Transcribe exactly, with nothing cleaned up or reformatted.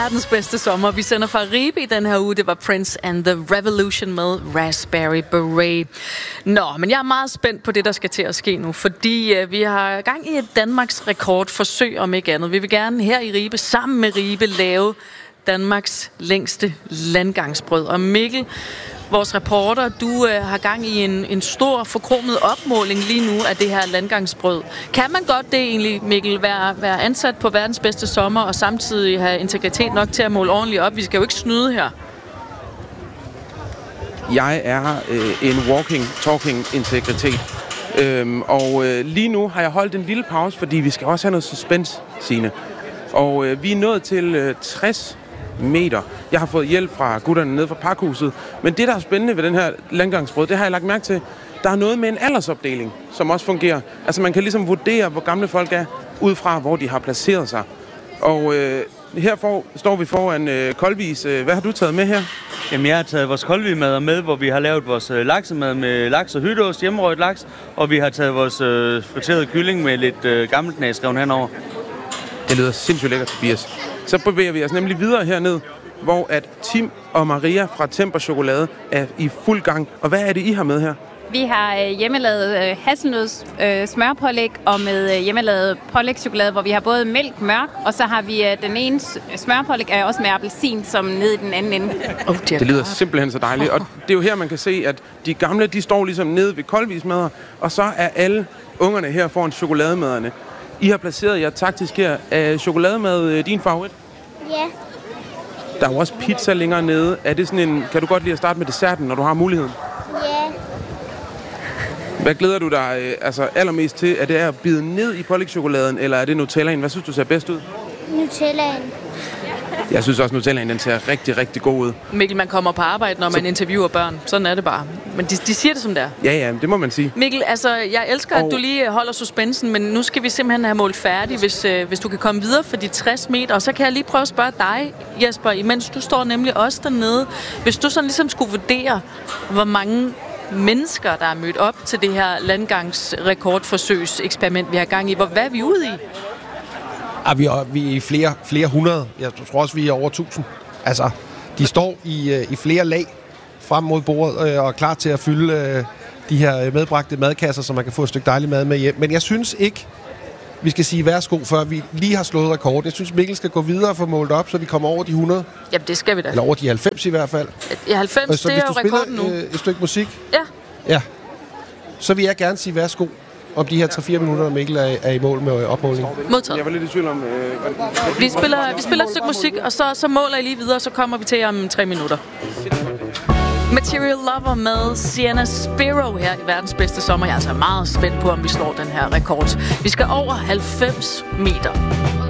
verdens bedste sommer. Vi sender fra Ribe i den her uge. Det var Prince and the Revolution med Raspberry Beret. Nå, men jeg er meget spændt på det, der skal til at ske nu, fordi øh, vi har gang i et Danmarks rekordforsøg, om ikke andet. Vi vil gerne her i Ribe, sammen med Ribe, lave Danmarks længste landgangsbrød. Og Mikkel, vores reporter, du øh, har gang i en, en stor forkromet opmåling lige nu af det her landgangsbrød. Kan man godt det egentlig, Mikkel, være, være ansat på verdens bedste sommer og samtidig have integritet nok til at måle ordentligt op? Vi skal jo ikke snyde her. Jeg er øh, en walking, talking integritet. Øhm, og øh, lige nu har jeg holdt en lille pause, fordi vi skal også have noget suspense, Signe. Og øh, vi er nået til øh, tres meter. Jeg har fået hjælp fra gutterne nede fra pakhuset. Men det, der er spændende ved den her landgangsbrød, det har jeg lagt mærke til. Der er noget med en aldersopdeling, som også fungerer. Altså man kan ligesom vurdere, hvor gamle folk er, ud fra hvor de har placeret sig. Og øh, her for, står vi foran øh, Koldvis. Hvad har du taget med her? Jamen, jeg har taget vores koldvigmad med, hvor vi har lavet vores øh, laksemad med laks og hytteost, hjemmerøget laks, og vi har taget vores øh, friterede kylling med lidt øh, gammelknæs skrevet henover. Det lyder sindssygt lækkert, Tobias. Så bevæger vi os nemlig videre herned, hvor at Tim og Maria fra Temper Chokolade er i fuld gang. Og hvad er det, I har med her? Vi har øh, hjemmelavet øh, hasselnøds øh, smørpålæg og med øh, hjemmelavet pålægschokolade, hvor vi har både mælk, mørk, og så har vi øh, den ene smørpålæg er også med appelsin, som nede i den anden ende. Oh, det, det lyder simpelthen så dejligt. Og det er jo her, man kan se, at de gamle, de står ligesom nede ved koldvismadder, og så er alle ungerne her foran chokolademaderne. I har placeret jer taktisk her. Er chokolademad din favorit? Ja. Der er jo også pizza længere nede. Er det sådan en, kan du godt lide at starte med desserten, når du har muligheden? Ja. Hvad glæder du dig øh, altså allermest til? Er det at bide ned i pålægtschokoladen, eller er det Nutellaen? Hvad synes du ser bedst ud? Nutellaen. Jeg synes også, Nutellaen den ser rigtig, rigtig god ud. Mikkel, man kommer på arbejde, når man Så... interviewer børn. Sådan er det bare. Men de, de siger det som det er. Ja, ja, det må man sige. Mikkel, altså, jeg elsker, og... at du lige holder suspensen, men nu skal vi simpelthen have målt færdigt, hvis, øh, hvis du kan komme videre for de tres meter. Og så kan jeg lige prøve at spørge dig, Jesper, imens du står nemlig også dernede. Hvis du sådan ligesom skulle vurdere, hvor mange mennesker, der er mødt op til det her landgangsrekordforsøgseksperiment, vi har gang i. Hvor, hvad er vi ude i? Ja, vi, er, vi er i flere, flere hundrede. Jeg tror også, vi er over tusind. Altså, de står i, i flere lag frem mod bordet øh, og er klar til at fylde øh, de her medbragte madkasser, så man kan få et stykke dejlig mad med hjem. Men jeg synes ikke, vi skal sige værsgo, før vi lige har slået rekord. Jeg synes, Mikkel skal gå videre og få målt op, så vi kommer over de hundrede. Jamen, det skal vi da. Eller over de halvfems i hvert fald. Ja, halvfems, så det er jo rekorden nu. Så hvis du spiller øh, et stykke musik, ja. Ja, så vil jeg gerne sige værsgo om de her tre fire minutter, når Mikkel er, er i mål med opmålingen. Modtaget. Jeg var lidt i tvivl om... Øh, vi, spiller, vi spiller et stykke musik, og så, så måler I lige videre, og så kommer vi til om tre minutter. Material Lover med Sienna Spiro her i verdens bedste sommer. Jeg er altså meget spændt på, om vi slår den her rekord. Vi skal over halvfems meter.